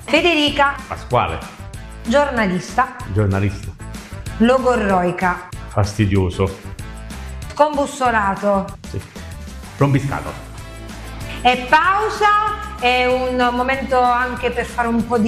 Federica, Pasquale. giornalista. Giornalista. Logorroica, Fastidioso. scombussolato. Sì. Rompiscato. E pausa è un momento anche per fare un po' di